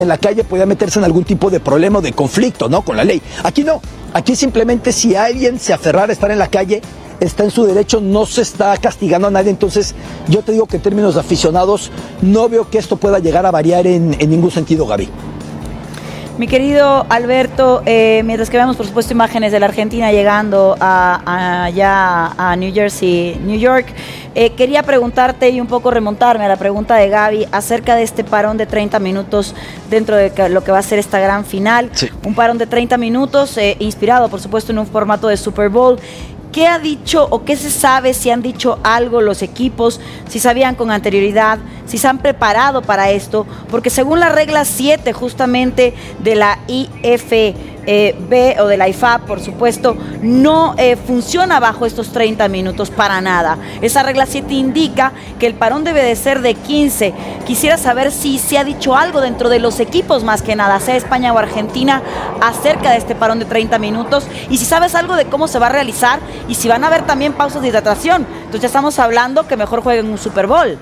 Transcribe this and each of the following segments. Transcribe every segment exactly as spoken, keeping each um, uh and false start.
en la calle podía meterse en algún tipo de problema o de conflicto, ¿no? Con la ley. Aquí no. Aquí simplemente si alguien se aferrara a estar en la calle, está en su derecho, no se está castigando a nadie. Entonces, yo te digo que en términos de aficionados, no veo que esto pueda llegar a variar en, en ningún sentido, Gaby. Mi querido Alberto, eh, mientras que vemos, por supuesto, imágenes de la Argentina llegando a, a, allá a New Jersey, New York, eh, quería preguntarte y un poco remontarme a la pregunta de Gaby acerca de este parón de treinta minutos dentro de lo que va a ser esta gran final. Sí. Un parón de treinta minutos, eh, inspirado, por supuesto, en un formato de Super Bowl. ¿Qué ha dicho o qué se sabe, si han dicho algo los equipos, si sabían con anterioridad, si se han preparado para esto? Porque según la regla siete justamente de la I F B o de la I F A B, por supuesto, no eh, funciona bajo estos treinta minutos para nada. Esa regla siete indica que el parón debe de ser de quince. Quisiera saber si se ha dicho algo dentro de los equipos, más que nada, sea España o Argentina, acerca de este parón de treinta minutos, y si sabes algo de cómo se va a realizar y si van a haber también pausas de hidratación. Entonces ya estamos hablando que mejor jueguen un Super Bowl.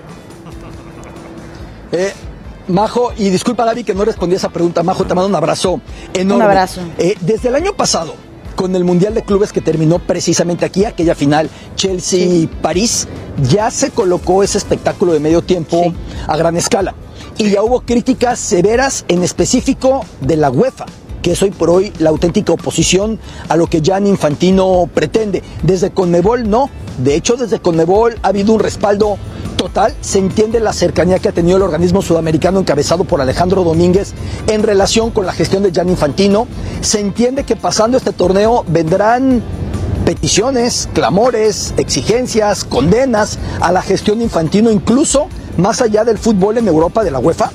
Eh... Majo, y disculpa Gaby que no respondí a esa pregunta, Majo, te mando un abrazo enorme. Un abrazo. Eh, desde el año pasado, con el Mundial de Clubes que terminó precisamente aquí, aquella final Chelsea-París, sí. ya se colocó ese espectáculo de medio tiempo sí. a gran escala. Y ya hubo críticas severas, en específico de la UEFA, que es hoy por hoy la auténtica oposición a lo que Gianni Infantino pretende. Desde Conmebol no, de hecho desde Conmebol ha habido un respaldo total, se entiende la cercanía que ha tenido el organismo sudamericano encabezado por Alejandro Domínguez en relación con la gestión de Gianni Infantino, se entiende que pasando este torneo vendrán peticiones, clamores, exigencias, condenas a la gestión de Infantino, incluso más allá del fútbol en Europa de la UEFA,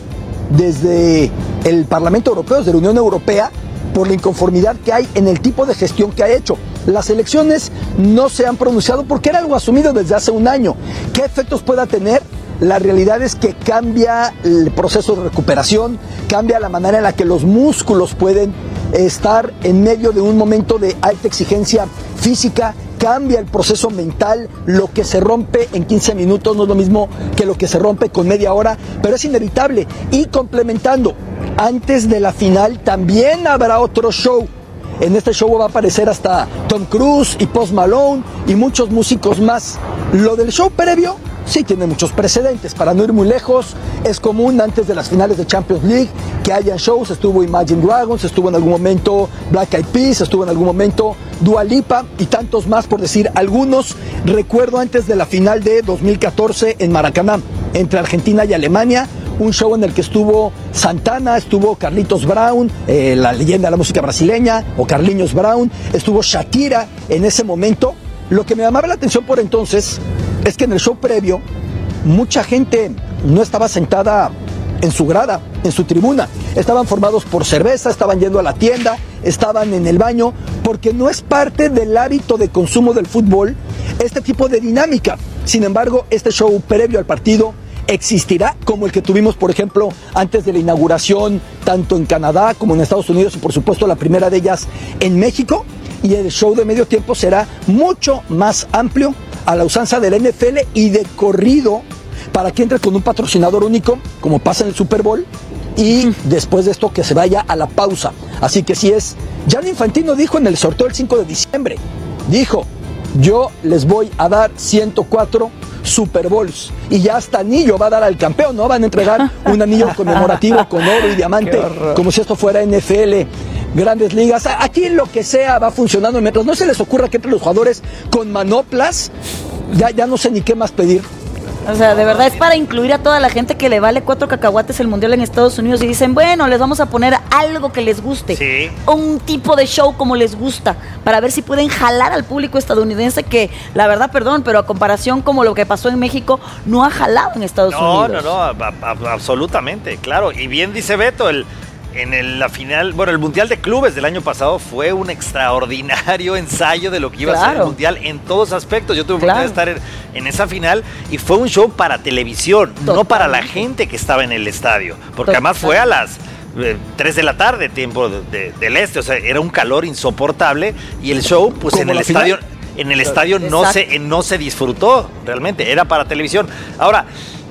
desde el Parlamento Europeo, desde la Unión Europea, por la inconformidad que hay en el tipo de gestión que ha hecho. Las elecciones no se han pronunciado porque era algo asumido desde hace un año. ¿Qué efectos pueda tener? La realidad es que cambia el proceso de recuperación, cambia la manera en la que los músculos pueden estar en medio de un momento de alta exigencia física, cambia el proceso mental, lo que se rompe en quince minutos no es lo mismo que lo que se rompe con media hora, pero es inevitable. Y complementando, antes de la final también habrá otro show. En este show va a aparecer hasta Tom Cruise y Post Malone y muchos músicos más. Lo del show previo sí tiene muchos precedentes. Para no ir muy lejos, es común antes de las finales de Champions League que hayan shows. Estuvo Imagine Dragons, estuvo en algún momento Black Eyed Peas, estuvo en algún momento Dua Lipa y tantos más, por decir algunos. Recuerdo antes de la final de dos mil catorce en Maracaná, entre Argentina y Alemania, un show en el que estuvo Santana, estuvo Carlitos Brown, eh, la leyenda de la música brasileña, o Carlinhos Brown, estuvo Shakira en ese momento. Lo que me llamaba la atención por entonces es que en el show previo mucha gente no estaba sentada en su grada, en su tribuna. Estaban formados por cerveza, estaban yendo a la tienda, estaban en el baño, porque no es parte del hábito de consumo del fútbol este tipo de dinámica. Sin embargo, este show previo al partido existirá, como el que tuvimos, por ejemplo, antes de la inauguración, tanto en Canadá como en Estados Unidos, y por supuesto la primera de ellas en México. Y el show de medio tiempo será mucho más amplio, a la usanza de la N F L y de corrido, para que entre con un patrocinador único, como pasa en el Super Bowl, y después de esto que se vaya a la pausa. Así que sí es. Gianni Infantino dijo en el sorteo el cinco de diciembre, dijo: yo les voy a dar ciento cuatro Super Bowls, y ya hasta anillo va a dar al campeón, ¿no? Van a entregar un anillo conmemorativo con oro y diamante, como si esto fuera N F L, Grandes Ligas. Aquí lo que sea va funcionando. Mientras no se les ocurra que entre los jugadores con manoplas, ya, ya no sé ni qué más pedir. O sea, de verdad es para incluir a toda la gente que le vale cuatro cacahuates el Mundial en Estados Unidos y dicen, bueno, les vamos a poner algo que les guste, sí, un tipo de show como les gusta, para ver si pueden jalar al público estadounidense, que la verdad, perdón, pero a comparación como lo que pasó en México, no ha jalado en Estados no, Unidos. No, no, no, absolutamente, claro. Y bien dice Beto, el... En el, la final, bueno, el Mundial de Clubes del año pasado fue un extraordinario ensayo de lo que iba claro. a ser el Mundial en todos aspectos. Yo tuve claro. oportunidad de estar en, en esa final y fue un show para televisión, Total. no para la gente que estaba en el estadio. Porque Total. además fue a las eh, tres de la tarde, tiempo de, de, del este, o sea, era un calor insoportable y el show, pues en el estadio... En el estadio no se, no se disfrutó realmente, era para televisión. Ahora,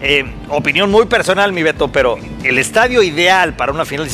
Eh, opinión muy personal, mi Beto, pero el estadio ideal para una final